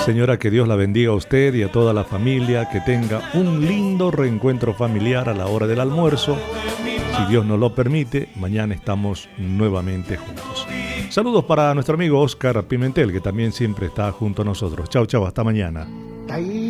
Señora, que Dios la bendiga a usted y a toda la familia, que tenga un lindo reencuentro familiar a la hora del almuerzo. Si Dios nos lo permite, mañana estamos nuevamente juntos. Saludos para nuestro amigo Oscar Pimentel, que también siempre está junto a nosotros. Chau, chau, hasta mañana.